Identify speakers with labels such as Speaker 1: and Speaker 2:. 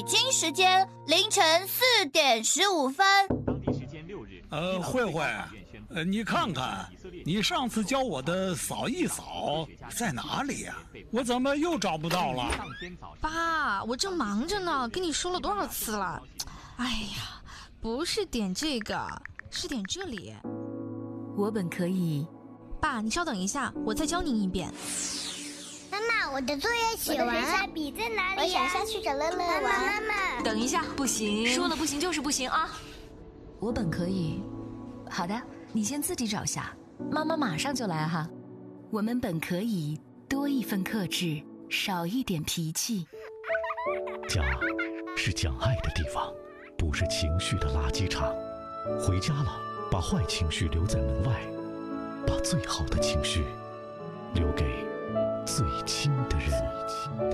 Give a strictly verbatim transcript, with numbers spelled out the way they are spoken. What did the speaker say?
Speaker 1: 京时间凌晨四点十五分。
Speaker 2: 当地时间六日，
Speaker 3: 呃，慧慧，呃，你看看，你上次教我的扫一扫在哪里呀、啊？我怎么又找不到了？
Speaker 4: 爸，我正忙着呢，跟你说了多少次了？哎呀，不是点这个，是点这里。
Speaker 5: 我本可以。
Speaker 4: 爸，你稍等一下，我再教您一遍。
Speaker 6: 妈妈，我的作业写完了。我的水彩笔在哪里、啊？我想下去找乐乐玩。妈妈，妈妈，
Speaker 5: 等一下，不行，说了不行就是不行啊！我本可以。好的，你先自己找下，妈妈马上就来哈。我们本可以多一份克制，少一点脾气。
Speaker 7: 家是讲爱的地方，不是情绪的垃圾场。回家了，把坏情绪留在门外，把最好的情绪留给最亲的人。